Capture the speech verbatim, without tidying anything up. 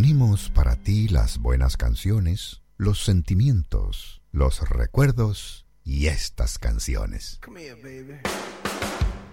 Reunimos para ti las buenas canciones, los sentimientos, los recuerdos y estas canciones. Come here, baby.